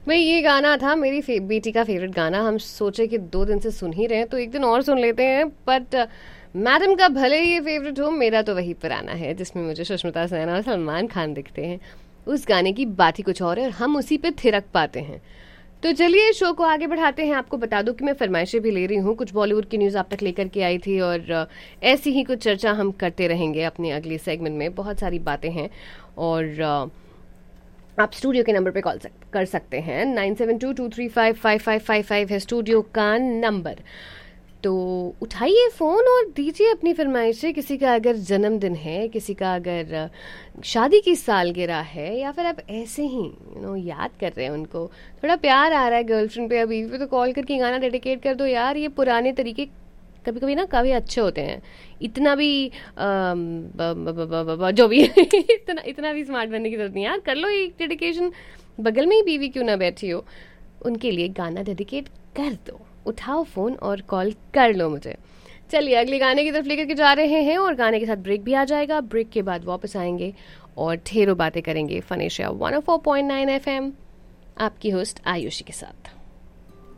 भाई ये गाना था मेरी बेटी का फेवरेट गाना। हम सोचे कि 2 दिन से सुन ही रहे हैं तो एक दिन और सुन लेते हैं, बट मैडम का भले ही ये फेवरेट हो, मेरा तो वही पुराना है जिसमें मुझे सुष्मिता सेन और सलमान खान दिखते हैं। उस गाने की बात ही कुछ और है और हम उसी पे थिरक पाते हैं। तो चलिए शो को आगे बढ़ाते हैं। आपको बता दूं कि मैं फरमाइशें भी ले रही हूँ, कुछ बॉलीवुड की न्यूज़ आप तक लेकर के आई थी और ऐसी ही कुछ चर्चा हम करते रहेंगे अपने अगले सेगमेंट में। बहुत सारी बातें हैं और आप स्टूडियो के नंबर पे कॉल कर सकते हैं। 9722355555 है स्टूडियो का नंबर। तो उठाइए फ़ोन और दीजिए अपनी फरमाइशें। किसी का अगर जन्मदिन है, किसी का अगर शादी की सालगिरह है, या फिर आप ऐसे ही याद कर रहे हैं उनको, थोड़ा प्यार आ रहा है गर्लफ्रेंड पे या बीवी पे, तो कॉल करके गाना डेडिकेट कर दो यार। ये पुराने तरीके कभी कभी ना काफ़ी अच्छे होते हैं। इतना भी जो भी इतना भी स्मार्ट बनने की जरूरत नहीं यार। कर लो एक डेडिकेशन, बगल में ही बीवी क्यों ना बैठी हो, उनके लिए गाना डेडिकेट कर दो। उठाओ फ़ोन और कॉल कर लो मुझे। चलिए अगले गाने की तरफ लेकर के जा रहे हैं और गाने के साथ ब्रेक भी आ जाएगा। ब्रेक के बाद वापस आएंगे और ढेरों बातें करेंगे फन एशिया 104.9 FM, आपकी होस्ट आयुषी के साथ।